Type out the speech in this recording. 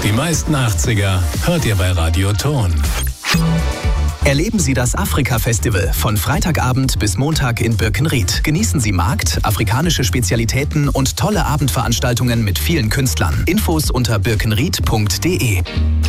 Die meisten 80er hört ihr bei Radio Ton. Erleben Sie das Afrika-Festival von Freitagabend bis Montag in Birkenried. Genießen Sie Markt, afrikanische Spezialitäten und tolle Abendveranstaltungen mit vielen Künstlern. Infos unter birkenried.de.